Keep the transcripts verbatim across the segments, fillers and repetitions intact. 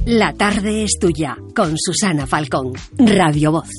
La tarde es tuya, con Susana Falcón, Radio Voz.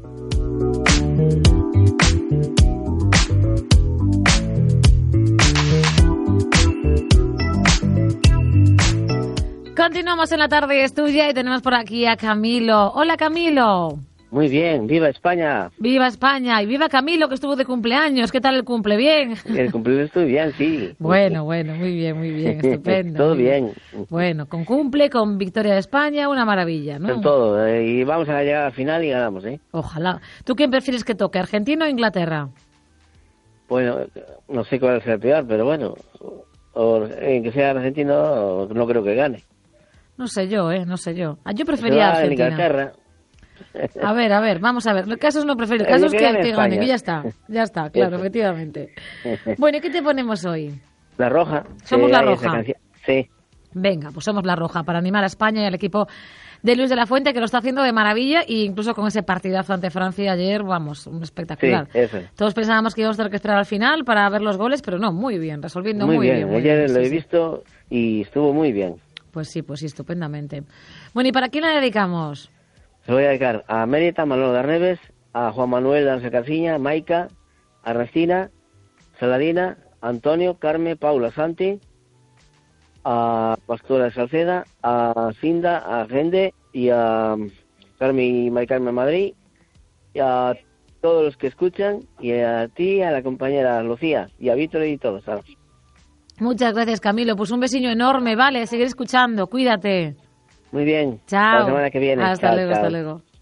Continuamos en La tarde es tuya y tenemos por aquí a Camilo. Hola, Camilo. Muy bien, viva España. Viva España y viva Camilo, que estuvo de cumpleaños. ¿Qué tal el cumple? ¿Bien? El cumpleaños estuvo bien, sí. Bueno, bueno, muy bien, muy bien, estupendo. Todo bien. Bueno, con cumple, con victoria de España, una maravilla, ¿no? Con todo, eh, y vamos a llegar al final y ganamos, ¿eh? Ojalá. ¿Tú quién prefieres que toque, Argentina o Inglaterra? Bueno, no sé cuál es el peor, pero bueno, o, eh, que sea argentino, no creo que gane. No sé yo, ¿eh? No sé yo. Ah, yo prefería Se va Argentina. En Inglaterra. A ver, a ver, vamos a ver. El caso es no prefiero, el caso es que, que gane, que ya está. Ya está, claro, Eso. efectivamente. Bueno, ¿y qué te ponemos hoy? La Roja. Somos eh, la hay Roja. esa canción. Sí. Venga, pues somos la Roja, para animar a España y al equipo de Luis de la Fuente, que lo está haciendo de maravilla, e incluso con ese partidazo ante Francia ayer, vamos, un espectacular. Sí, eso. Todos pensábamos que íbamos a tener que esperar al final para ver los goles, pero no, muy bien, resolviendo Muy, muy, bien, bien. muy ayer bien, lo sí, he sí. visto y estuvo muy bien. Pues sí, pues sí, estupendamente. Bueno, ¿y para quién la dedicamos? Se lo voy a dedicar a Mérita, Manolo de Arneves, a Juan Manuel Danza Casiña, Maica, a Ernestina, Saladina, Antonio, Carmen, Paula, Santi, a Pastora de Salceda, a Cinda, a Gende y a Carmen y Mari Carmen Madrid, y a todos los que escuchan, y a ti, a la compañera Lucía, y a Víctor y todos. ¿Sabes? Muchas gracias, Camilo. Pues un besillo enorme, vale, seguir escuchando, cuídate. Muy bien. Chao. Hasta la semana que viene. Hasta Chao, luego, chao. hasta luego.